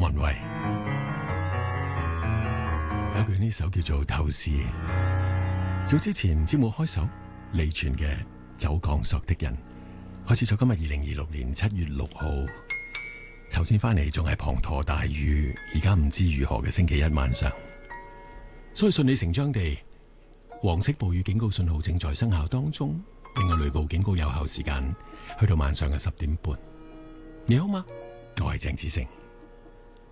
莫文蔚。有句呢首叫做《透視》。早之前節目開首，李泉嘅《走鋼索的人》開始咗今日2026年7月6號。頭先翻嚟仲係滂沱大雨，而家唔知如何嘅星期一晚上，所以順理成章地，黃色暴雨警告信號正在生效當中，另外雷暴警告有效時間去到晚上嘅10點半。你好嗎？我係鄭子誠。